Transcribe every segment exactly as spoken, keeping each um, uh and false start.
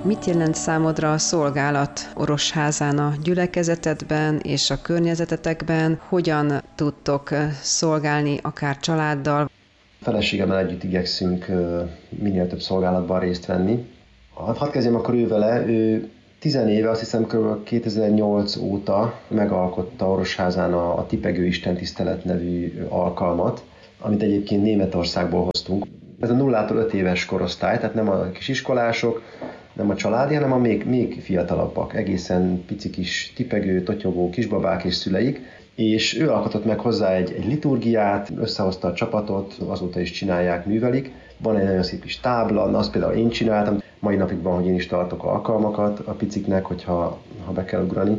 Mit jelent számodra a szolgálat Orosházán a gyülekezetedben és a környezetetekben? Hogyan tudtok szolgálni akár családdal? Feleségemmel együtt igyekszünk minél több szolgálatban részt venni. Hadd kezdjem akkor ő vele. Ő tizenéve, azt hiszem kb. kétezer-nyolc óta megalkotta Orosházán a, a Tipegő istentisztelet nevű alkalmat, amit egyébként Németországból hoztunk. Ez a nullától öt éves korosztály, tehát nem a kis iskolások, nem a családi, hanem a még, még fiatalabbak, egészen pici kis tipegő, totyogó kisbabák és szüleik, és ő alkotott meg hozzá egy, egy liturgiát, összehozta a csapatot, azóta is csinálják, művelik. Van egy nagyon szép kis tábla, azt például én csináltam, mai napig van, hogy én is tartok alkalmakat a piciknek, hogyha ha be kell ugrani.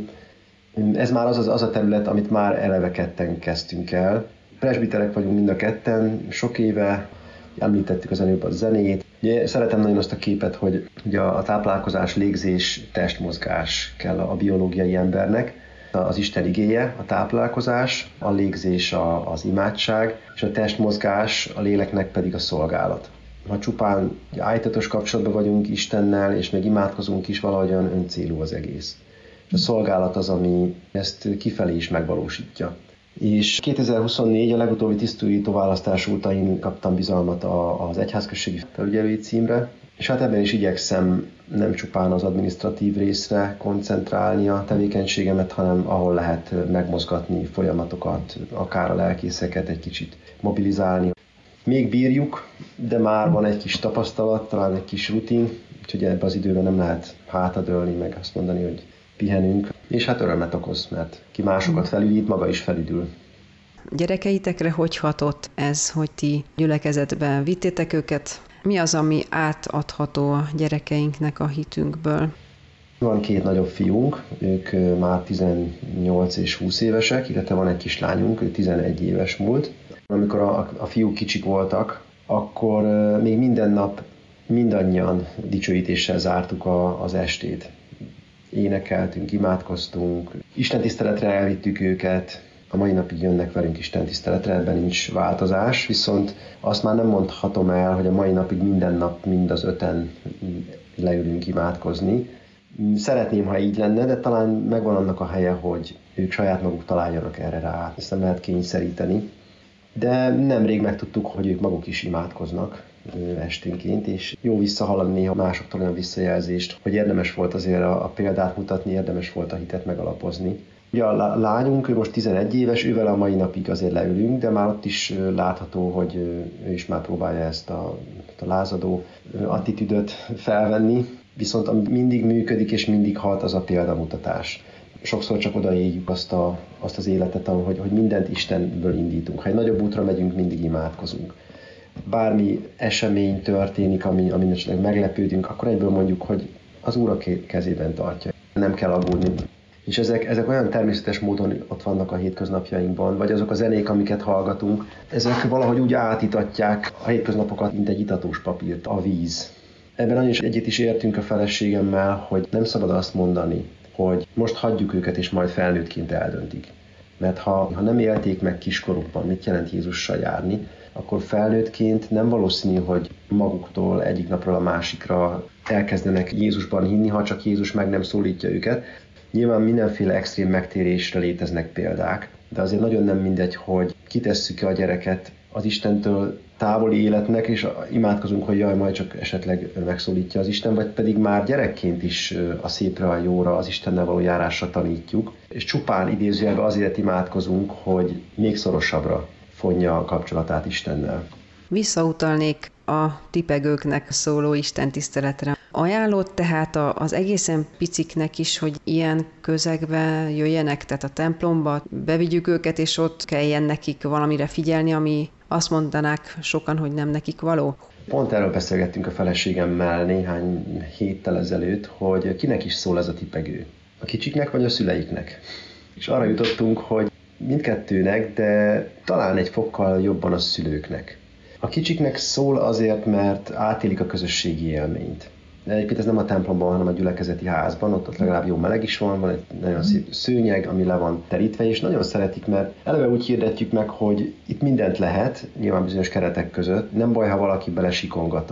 Ez már az, az, az a terület, amit már eleve ketten kezdtünk el. Presbiterek vagyunk mind a ketten, sok éve, említettük az előbb a zenét. Ugye szeretem nagyon azt a képet, hogy ugye a táplálkozás, légzés, testmozgás kell a biológiai embernek. Az Isten igéje, a táplálkozás, a légzés, a, az imádság, és a testmozgás, a léleknek pedig a szolgálat. Ha csupán ájtatos kapcsolatban vagyunk Istennel, és még imádkozunk is, valahogyan öncélú az egész. És a szolgálat az, ami ezt kifelé is megvalósítja. És kétezer-huszonnégy a legutóbbi tisztújító választás óta én kaptam bizalmat az egyházközségi felügyelői címre, és hát ebben is igyekszem nem csupán az adminisztratív részre koncentrálni a tevékenységemet, hanem ahol lehet megmozgatni folyamatokat, akár a lelkészeket egy kicsit mobilizálni. Még bírjuk, de már van egy kis tapasztalat, talán egy kis rutin, úgyhogy ebben az időben nem lehet hátradőlni, meg azt mondani, hogy pihenünk, és hát örömet okoz, mert ki másokat felügyít, maga is felüdül. Gyerekeitekre hogy hatott ez, hogy ti gyülekezetben vittétek őket? Mi az, ami átadható a gyerekeinknek a hitünkből? Van két nagyobb fiunk, ők már tizennyolc és húsz évesek, illetve van egy kislányunk, ő tizenegy éves múlt. Amikor a, a fiúk kicsik voltak, akkor még minden nap mindannyian dicsőítéssel zártuk a, az estét. Énekeltünk, imádkoztunk, istentiszteletre elvittük őket, a mai napig jönnek velünk istentiszteletre, ebben nincs változás, viszont azt már nem mondhatom el, hogy a mai napig minden nap mind az öten leülünk imádkozni. Szeretném, ha így lenne, de talán megvan annak a helye, hogy ők saját maguk találjanak erre rá, ezt nem lehet kényszeríteni. De nemrég megtudtuk, hogy ők maguk is imádkoznak esténként, és jó visszahallani néha másoktól olyan visszajelzést, hogy érdemes volt azért a, a példát mutatni, érdemes volt a hitet megalapozni. Ugye a lányunk, ő most tizenegy éves, ővel a mai napig azért leülünk, de már ott is látható, hogy ő is már próbálja ezt a, a lázadó attitűdöt felvenni, viszont ami mindig működik és mindig halt, az a példamutatás. Sokszor csak odaéljük azt, a, azt az életet, hogy, hogy mindent Istenből indítunk. Ha egy nagyobb útra megyünk, mindig imádkozunk. Bármi esemény történik, ami, amin esetleg meglepődünk, akkor egyből mondjuk, hogy az Úr a kezében tartja. Nem kell aggódni. És ezek, ezek olyan természetes módon ott vannak a hétköznapjainkban, vagy azok a zenék, amiket hallgatunk, ezek valahogy úgy átítatják a hétköznapokat, mint egy itatós papírt, a víz. Ebben nagyon is egyet is értünk a feleségemmel, hogy nem szabad azt mondani, hogy most hagyjuk őket, és majd felnőttként eldöntik. Mert ha, ha nem élték meg kiskorukban, mit jelent Jézussal járni, akkor felnőttként nem valószínű, hogy maguktól egyik napról a másikra elkezdenek Jézusban hinni, ha csak Jézus meg nem szólítja őket. Nyilván mindenféle extrém megtérésre léteznek példák, de azért nagyon nem mindegy, hogy kitesszük-e a gyereket az Istentől távoli életnek, és imádkozunk, hogy jaj, majd csak esetleg megszólítja az Isten, vagy pedig már gyerekként is a szépre, a jóra, az Istennel való járásra tanítjuk, és csupán idézőjelben azért imádkozunk, hogy még szorosabbra fonja a kapcsolatát Istennel. Visszautalnék a tipegőknek szóló istentiszteletre. Ajánlott tehát az egészen piciknek is, hogy ilyen közegbe jöjjenek, tehát a templomba, bevigyük őket, és ott kelljen nekik valamire figyelni, ami azt mondanák sokan, hogy nem nekik való? Pont erről beszélgettünk a feleségemmel néhány héttel ezelőtt, hogy kinek is szól ez a tipegő. A kicsiknek vagy a szüleiknek? És arra jutottunk, hogy mindkettőnek, de talán egy fokkal jobban a szülőknek. A kicsiknek szól azért, mert átélik a közösségi élményt. De egyébként ez nem a templomban, hanem a gyülekezeti házban, ott, ott legalább jó meleg is van, van egy nagyon szép szőnyeg, ami le van terítve, és nagyon szeretik, mert eleve úgy hirdetjük meg, hogy itt mindent lehet, nyilván bizonyos keretek között. Nem baj, ha valaki belesikongat a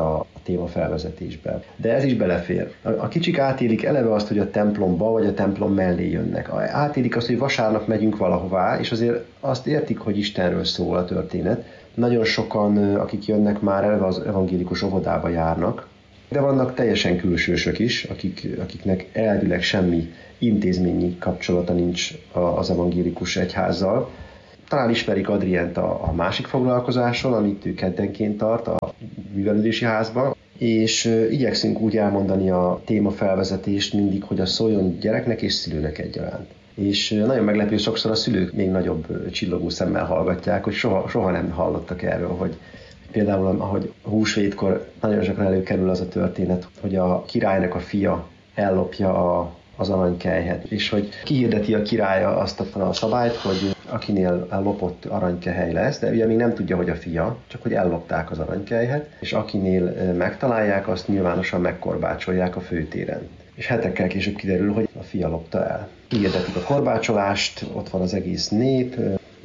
témafelvezetésbe. De ez is belefér. A kicsik átélik eleve azt, hogy a templomba vagy a templom mellé jönnek. Átélik azt, hogy vasárnap megyünk valahová, és azért azt értik, hogy Istenről szól a történet. Nagyon sokan, akik jönnek, már eleve az evangélikus óvodába járnak, de vannak teljesen külsősök is, akik, akiknek elvileg semmi intézményi kapcsolata nincs az evangélikus egyházzal. Talán ismerik Adrient a, a másik foglalkozáson, amit ő keddenként tart a művelődési házban, és igyekszünk úgy elmondani a témafelvezetést mindig, hogy az szóljon gyereknek és szülőnek egyaránt. És nagyon meglepő, sokszor a szülők még nagyobb csillogó szemmel hallgatják, hogy soha, soha nem hallottak erről, hogy például, ahogy húsvétkor nagyon gyakran előkerül az a történet, hogy a királynak a fia ellopja a, az aranykelyhet, és hogy kihirdeti a király azt a szabályt, hogy akinél ellopott aranykehely lesz, de ugye még nem tudja, hogy a fia, csak hogy ellopták az aranykelyhet, és akinél megtalálják, azt nyilvánosan megkorbácsolják a főtéren. És hetekkel később kiderül, hogy a fia lopta el. Kihirdetik a korbácsolást, ott van az egész nép,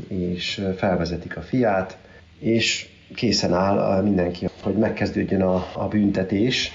és felvezetik a fiát, és készen áll mindenki, hogy megkezdődjön a, a büntetés,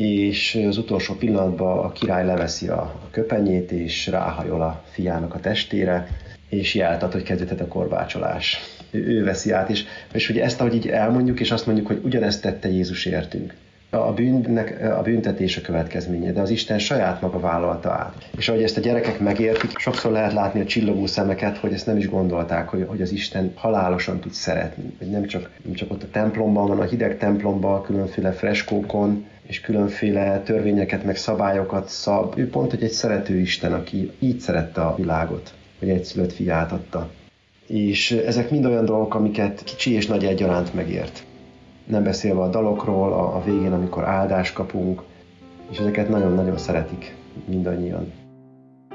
és az utolsó pillanatban a király leveszi a köpenyét, és ráhajol a fiának a testére, és jelt ad, hogy kezdődhet a korbácsolás. Ő, ő veszi át, és, és hogy ezt, ahogy így elmondjuk, és azt mondjuk, hogy ugyanezt tette Jézus értünk. A bűnnek a büntetés a következménye, de az Isten saját maga vállalta át. És ahogy ezt a gyerekek megértik, sokszor lehet látni a csillogó szemeket, hogy ezt nem is gondolták, hogy, hogy az Isten halálosan tud szeretni. Hogy nem csak, nem csak ott a templomban van, a hideg templomban, különféle freskókon, és különféle törvényeket, meg szabályokat szab. Ő pont, hogy egy szerető Isten, aki így szerette a világot, hogy egy szülött fiát adta. És ezek mind olyan dolgok, amiket kicsi és nagy egyaránt megért. Nem beszélve a dalokról, a, a végén, amikor áldást kapunk, és ezeket nagyon-nagyon szeretik mindannyian.